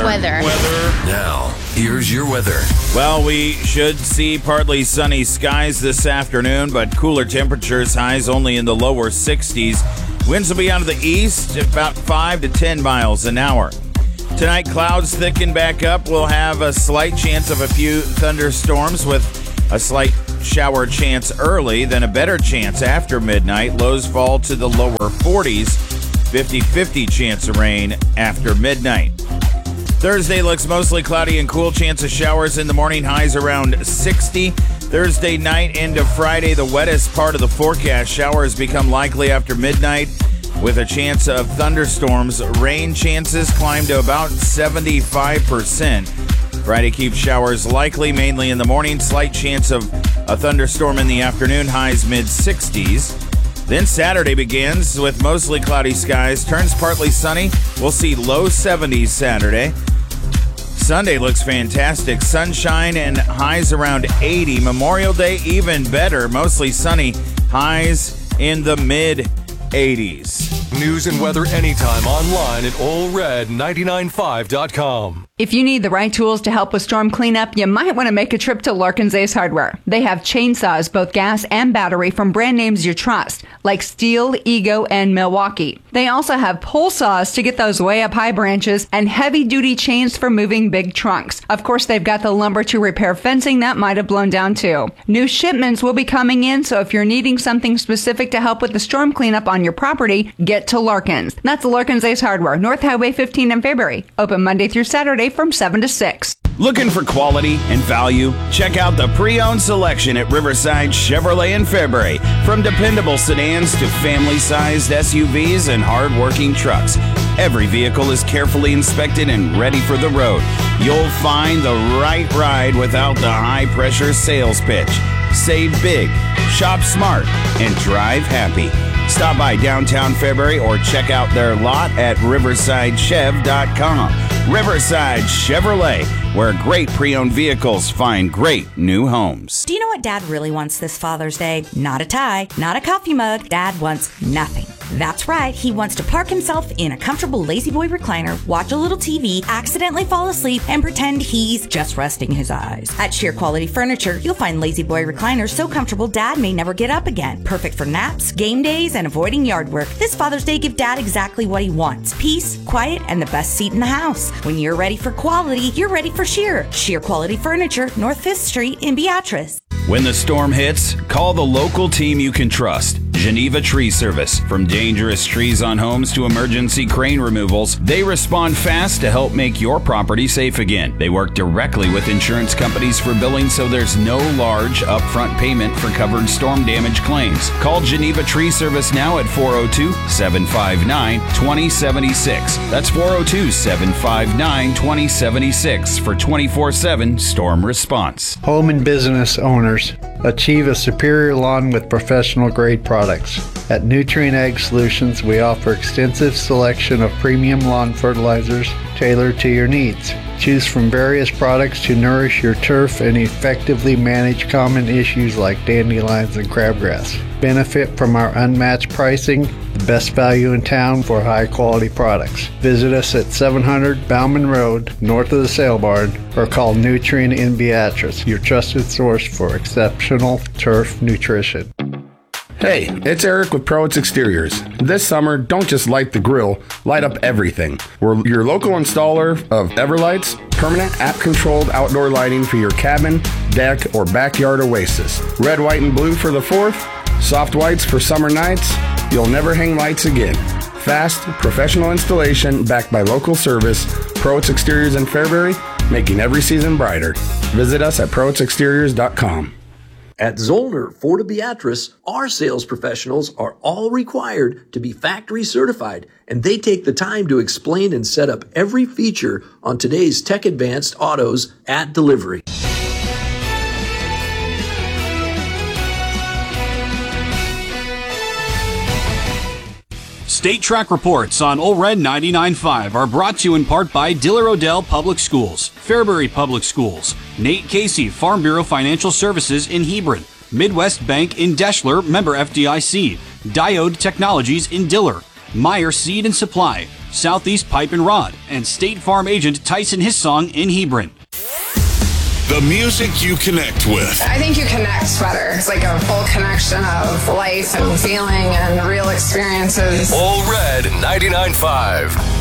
Weather. Now, here's your weather. Well, we should see partly sunny skies this afternoon, but cooler temperatures, highs only in the lower 60s. Winds will be out of the east at about 5 to 10 miles an hour. Tonight, clouds thicken back up. We'll have a slight chance of a few thunderstorms with a slight shower chance early, then a better chance after midnight. Lows fall to the lower 40s, 50-50 chance of rain after midnight. Thursday looks mostly cloudy and cool, chance of showers in the morning, highs around 60. Thursday night into Friday, the wettest part of the forecast. Showers become likely after midnight with a chance of thunderstorms. Rain chances climb to about 75%. Friday keeps showers likely, mainly in the morning. Slight chance of a thunderstorm in the afternoon, highs mid-60s. Then Saturday begins with mostly cloudy skies. Turns partly sunny. We'll see low 70s Saturday. Sunday looks fantastic. Sunshine and highs around 80. Memorial Day even better. Mostly sunny. Highs in the mid-80s. News and weather anytime online at allred995.com. If you need the right tools to help with storm cleanup, you might want to make a trip to Larkin's Ace Hardware. They have chainsaws, both gas and battery, from brand names you trust, like Steel, Ego, and Milwaukee. They also have pole saws to get those way up high branches and heavy-duty chains for moving big trunks. Of course, they've got the lumber to repair fencing that might have blown down too. New shipments will be coming in, so if you're needing something specific to help with the storm cleanup on your property, get to Larkin's. That's Larkin's Ace Hardware, North Highway 15 in Fairbury. Open Monday through Saturday from 7 to 6. Looking for quality and value? Check out the pre-owned selection at Riverside Chevrolet in Fairbury. From dependable sedans to family-sized SUVs and hard-working trucks, every vehicle is carefully inspected and ready for the road. You'll find the right ride without the high-pressure sales pitch. Save big, shop smart, and drive happy. Stop by downtown Fairbury or check out their lot at riversidechev.com. Riverside Chevrolet, where great pre-owned vehicles find great new homes. Do you know what Dad really wants this Father's Day? Not a tie, not a coffee mug. Dad wants nothing. That's right, he wants to park himself in a comfortable La-Z-Boy recliner, watch a little TV, accidentally fall asleep, and pretend he's just resting his eyes. At Sheer Quality Furniture, you'll find La-Z-Boy recliners so comfortable Dad may never get up again. Perfect for naps, game days, and avoiding yard work. This Father's Day, give Dad exactly what he wants. Peace, quiet, and the best seat in the house. When you're ready for quality, you're ready for Sheer. Sheer Quality Furniture, North 5th Street in Beatrice. When the storm hits, call the local team you can trust. Geneva Tree Service. From dangerous trees on homes to emergency crane removals, they respond fast to help make your property safe again. They work directly with insurance companies for billing, so there's no large upfront payment for covered storm damage claims. Call Geneva Tree Service now at 402-759-2076. That's 402-759-2076 for 24/7 storm response. Home and business owners, achieve a superior lawn with professional grade products. At Nutrient Ag Solutions, we offer extensive selection of premium lawn fertilizers tailored to your needs. Choose from various products to nourish your turf and effectively manage common issues like dandelions and crabgrass. Benefit from our unmatched pricing, the best value in town for high-quality products. Visit us at 700 Bauman Road, north of the Sale Barn, or call Nutrient in Beatrice, your trusted source for exceptional turf nutrition. Hey, it's Eric with Prowitz Exteriors. This summer, don't just light the grill, light up everything. We're your local installer of Everlights, permanent app-controlled outdoor lighting for your cabin, deck, or backyard oasis. Red, white, and blue for the 4th, soft whites for summer nights. You'll never hang lights again. Fast, professional installation backed by local service. Prowitz Exteriors in Fairbury, making every season brighter. Visit us at prowitzexteriors.com. At Zollner Ford of Beatrice, our sales professionals are all required to be factory certified, and they take the time to explain and set up every feature on today's tech-advanced autos at delivery. State Track Reports on Ole Red 99.5 are brought to you in part by Diller Odell Public Schools, Fairbury Public Schools, Nate Casey Farm Bureau Financial Services in Hebron, Midwest Bank in Deschler, member FDIC, Diode Technologies in Diller, Meyer Seed and Supply, Southeast Pipe and Rod, and State Farm agent Tyson Hissong in Hebron. The music you connect with. I think you connect better. It's like a full connection of life and feeling and real experiences. All Red 99.5.